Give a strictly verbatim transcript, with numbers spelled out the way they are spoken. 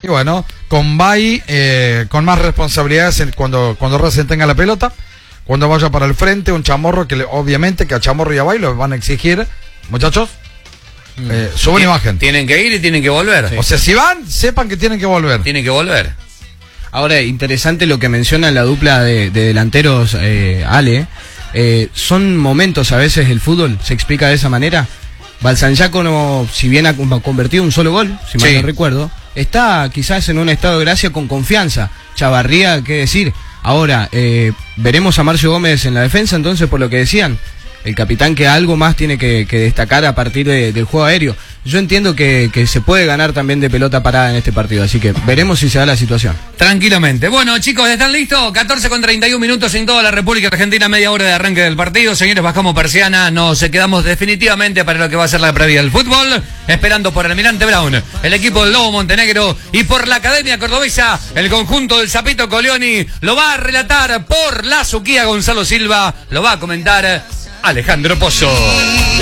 Y bueno, con Bay, eh, con más responsabilidades en, cuando, cuando Racing tenga la pelota, cuando vaya para el frente, un Chamorro que le, obviamente que a Chamorro y a Bay lo van a exigir, muchachos, eh, suban imagen. Tienen que ir y tienen que volver. Sí. O sea, si van, sepan que tienen que volver. Tienen que volver. Ahora, interesante lo que menciona la dupla de, de delanteros, eh, Ale. Eh, son momentos, a veces el fútbol se explica de esa manera. Balsanyaco, si bien ha convertido un solo gol, si mal Sí. no recuerdo, está quizás en un estado de gracia con confianza. Chavarría, qué decir. Ahora, eh, veremos a Marcio Gómez en la defensa, entonces, por lo que decían, el capitán que algo más tiene que, que destacar a partir de, del juego aéreo. Yo entiendo que, que se puede ganar también de pelota parada en este partido, así que veremos si se da la situación. Tranquilamente. Bueno, chicos, ¿están listos? catorce con treinta y un minutos en toda la República Argentina, media hora de arranque del partido. Señores, bajamos persiana, nos quedamos definitivamente para lo que va a ser la previa del fútbol, esperando por el Almirante Brown, el equipo del Lobo Montenegro, y por la Academia Cordobesa, el conjunto del Zapito Coleoni. Lo va a relatar por la Suquía Gonzalo Silva, lo va a comentar Alejandro Pozo.